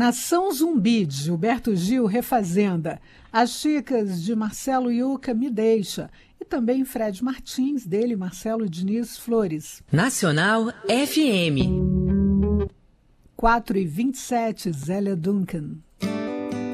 Nação Zumbi, de Gilberto Gil, Refazenda. As Chicas, de Marcelo Yuca, Me Deixa. E também Fred Martins, dele, Marcelo Diniz, Flores. Nacional FM. 4h27, Zélia Duncan.